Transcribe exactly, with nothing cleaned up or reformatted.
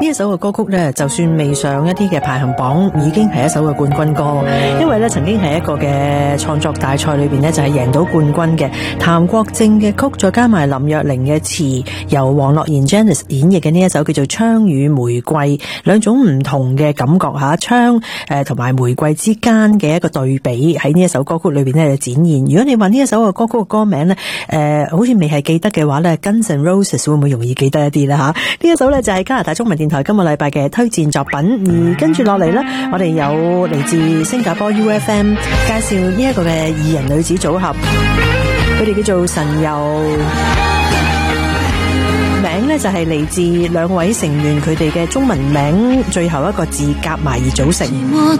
一首嘅歌曲咧，就算未上一啲嘅排行榜，已經係一首嘅冠軍歌。因為咧，曾經係一個嘅創作大賽裏邊咧，就係贏到冠軍嘅譚國正嘅曲，再加埋林若寧嘅詞，由黃樂妍 Janice 演繹嘅呢一首叫做《槍與玫瑰》，兩種唔同嘅感覺吓，槍誒同埋玫瑰之間嘅一個對比喺呢一首歌曲裏邊咧展現。如果你話呢一首嘅歌曲嘅歌名咧，誒、呃、好似未係記得嘅話咧， Guns N' Roses 會唔會容易記得一啲咧吓？呢一首咧就係加拿大中文電台今個禮拜嘅推薦作品。而跟住落嚟咧，我哋有嚟自新加坡 U F M 介紹呢一個嘅二人女子組合，佢哋叫做神遊，名咧就係嚟自兩位成員佢哋嘅中文名最後一個字夾埋而組成。